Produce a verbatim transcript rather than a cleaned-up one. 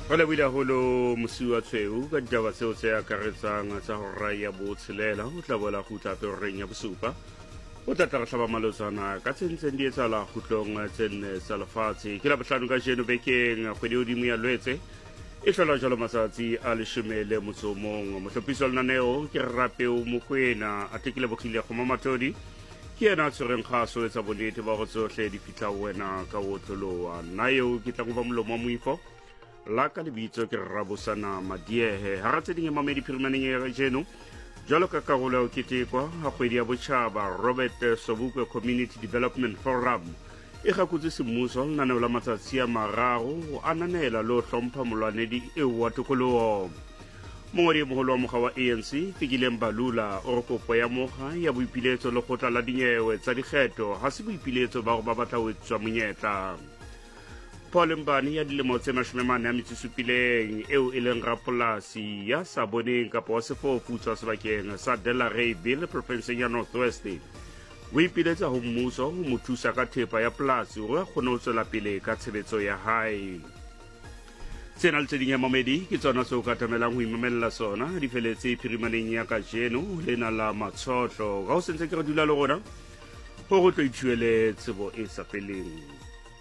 Wala wila holo musiwa tshweu ka ditaba seo se akaretsang tsa hora ya botshelela ho tla bola go tla pereng ya bosupa o tla tla hlaba malosana ka tsentseng di etsala khutlong tsenne sa lefatshe ke la bohlano ka jeno bekeng kgwedi o dimo ya lwetse e hlola jalo matsatsi a leshome le motso mong mohlophiso wa lenaneo ke Rapeo Mokoena a tekile bokhile go mamatodi ke ena tshwereng kgaso etsa bonnete ba go tsohle di fitla wena ka wotloloa nna eo ke tla go ba molomo wa moifo la ka lebitso ke Rabosana Madiehe ha ratse ding mamedi phirimaneng ya jeno jalo ka karolo o ketekwa ha kgwedi ya botjhaba Robert Sobukwe Community Development Forum e gakutse semmuso nna ne la matsatsi a mararo o ananela lo hlompha molwanedi e wa tokoloho mongodi moholo wa mokga wa A N C Fikileng Balula o re kopo ya mokga ya boipiletso le kgotla la dinyewe tsa dikgetho ha se boipiletso ba go ba batla ho etswa monyetla Paul Mbani ya dilemo tse mashome a mane a metso e supileng eo e leng rapolasi ya sa boneng kapa wa sefofu tswa sebakeng sa Delareyville provinseng ya North West o ipiletsa ho mmuso ho mo thusa ka thepa ya polasi hore a kgone ho tswela pele ka tshebetso ya hae. Tsena le tse ding ya mamedi ke tsona tseo ka tamelang ho imamella sona di feletse phirimaneng ya kajeno lena la matshotlo ka ho sentse ke re dula le rona ho go tlo ithuele tsebo e sa feleng.